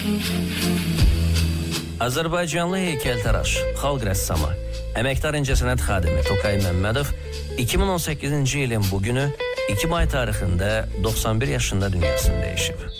Azərbaycanlı heykəltaraş, xalq rəssamı, əməkdar incəsənət xadimi Tokay Məmmədov 2018-ci ilin bugünü 2 may tarixində 91 yaşında dünyasını dəyişib.